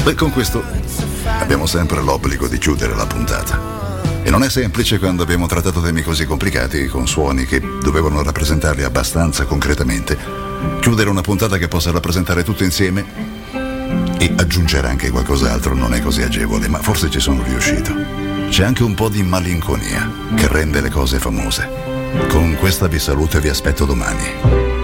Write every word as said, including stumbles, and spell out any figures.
Beh, con questo abbiamo sempre l'obbligo di chiudere la puntata. E non è semplice quando abbiamo trattato temi così complicati, con suoni che dovevano rappresentarli abbastanza concretamente. Chiudere una puntata che possa rappresentare tutto insieme e aggiungere anche qualcos'altro non è così agevole, ma forse ci sono riuscito. C'è anche un po' di malinconia che rende le cose famose. Con questa vi saluto e vi aspetto domani.